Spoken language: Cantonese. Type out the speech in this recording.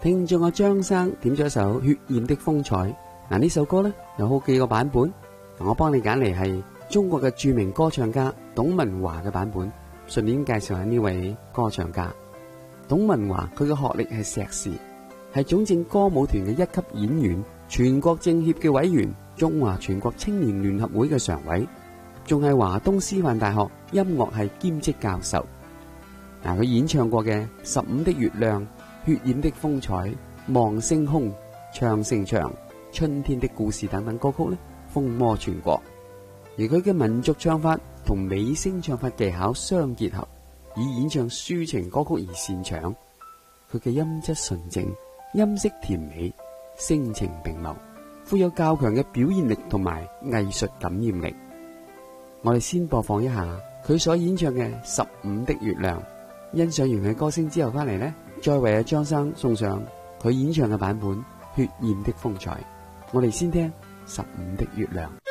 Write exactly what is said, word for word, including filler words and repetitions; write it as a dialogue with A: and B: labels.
A: 聽眾阿張生點咗一首《血染的風采》。嗱，呢首歌呢有好幾個版本，我幫你揀嚟係中國嘅著名歌唱家董文華嘅版本。順便介紹下呢位歌唱家董文華，佢嘅學歷係碩士，係總政歌舞團嘅一級演員，全國政協嘅委員，中華全國青年聯合會嘅常委，仲係華東師範大學音樂系兼職教授。嗱，佢演唱過嘅《十五的月亮》、《血染的風采》、《望星空》、《唱聲唱》、《春天的故事》等等歌曲呢，風靡全國。而佢嘅民族唱法同美聲唱法技巧相結合，以演唱抒情歌曲而擅長。佢嘅音質純正，音色甜美，聲情並茂，富有較強嘅表現力同埋藝術感染力。我哋先播放一下佢所演唱嘅《十五的月亮》，欣賞完佢歌聲之後翻嚟呢，再為阿張生送上佢演唱嘅版本《血染的風采》。我哋先聽《十五的月亮》。